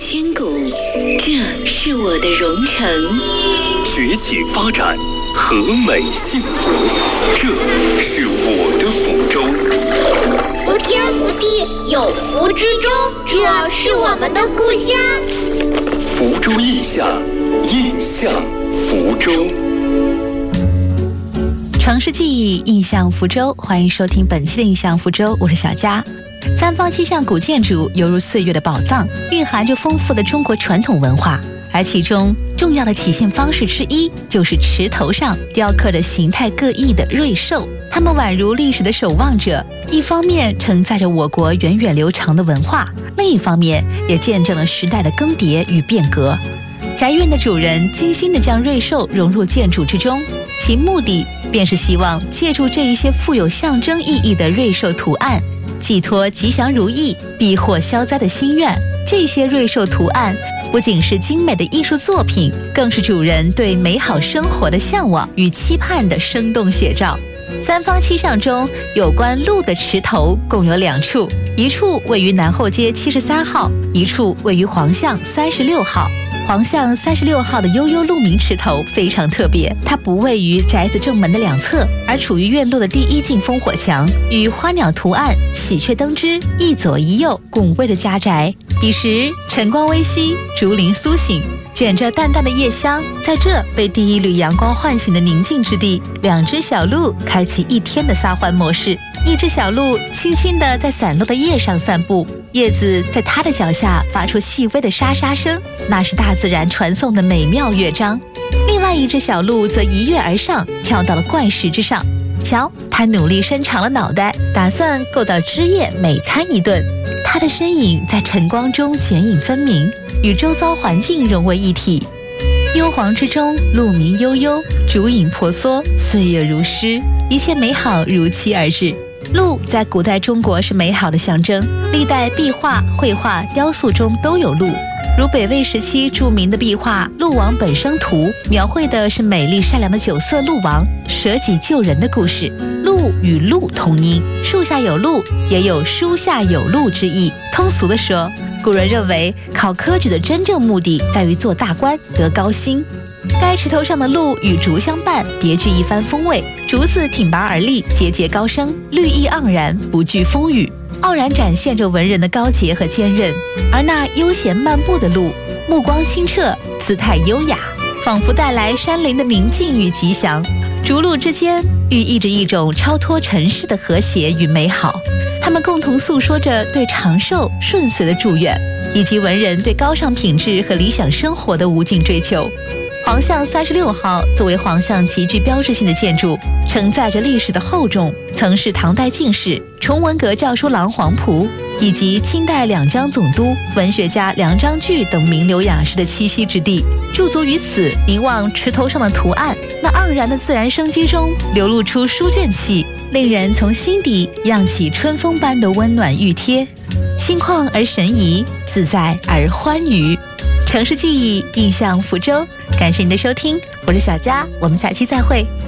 千古，这是我的蓉城。 崛起发展，和美幸福，这是我的福州。 福天福地有福之州，这是我们的故乡。 福州印象，印象福州。 城市记忆，印象福州。欢迎收听本期的印象福州，我是小佳。三坊七巷古建筑犹如岁月的宝藏，蕴含着丰富的中国传统文化，而其中重要的体现方式之一，就是池头上雕刻着形态各异的瑞兽。它们宛如历史的守望者，一方面承载着我国源远流长的文化，另一方面也见证了时代的更迭与变革。宅院的主人精心地将瑞兽融入建筑之中，其目的便是希望借助这一些富有象征意义的瑞兽图案，寄托吉祥如意、避祸消灾的心愿。这些瑞兽图案不仅是精美的艺术作品，更是主人对美好生活的向往与期盼的生动写照。三坊七巷中有关鹿的池头共有2处，一处位于南后街73号，一处位于黄巷36号。黄巷36号的悠悠鹿鸣池头非常特别，它不位于宅子正门的2侧，而处于院落的第一进烽火墙，与花鸟图案、喜鹊灯枝一左一右拱卫着家宅。彼时晨光微熹，竹林苏醒，卷着淡淡的夜香，在这被第一缕阳光唤醒的宁静之地，2只小鹿开启一天的撒欢模式。一只小鹿轻轻地在散落的叶上散步，叶子在它的脚下发出细微的沙沙声，那是大自然传送的美妙乐章。另外一只小鹿则一跃而上，跳到了怪石之上。瞧，它努力伸长了脑袋，打算够到枝叶美餐一顿。它的身影在晨光中剪影分明，与周遭环境融为一体。幽篁之中，鹿鸣悠悠，竹影婆娑，岁月如诗，一切美好如期而至。鹿在古代中国是美好的象征，历代壁画、绘画、雕塑中都有鹿。如北魏时期著名的壁画《鹿王本生图》，描绘的是美丽善良的9色鹿王舍己救人的故事。鹿与鹿同音，树下有鹿，也有书下有鹿之意。通俗地说，古人认为考科举的真正目的在于做大官得高薪。该池头上的鹿与竹相伴，别具一番风味。竹子挺拔而立，节节高升，绿意盎然，不惧风雨，傲然展现着文人的高洁和坚韧。而那悠闲漫步的鹿，目光清澈，姿态优雅，仿佛带来山林的宁静与吉祥。竹鹿之间寓意着一种超脱尘世的和谐与美好，它们共同诉说着对长寿顺遂的祝愿，以及文人对高尚品质和理想生活的无尽追求。黄巷36号作为黄巷极具标志性的建筑，承载着历史的厚重，曾是唐代进士、崇文阁教书郎黄埔以及清代两江总督、文学家梁章钜等名流雅士的栖息之地。驻足于此，凝望池头上的图案，那盎然的自然生机中流露出书卷气，令人从心底漾起春风般的温暖熨贴，心旷而神怡，自在而欢愉。城市记忆，印象福州。感谢您的收听，我是小佳，我们下期再会。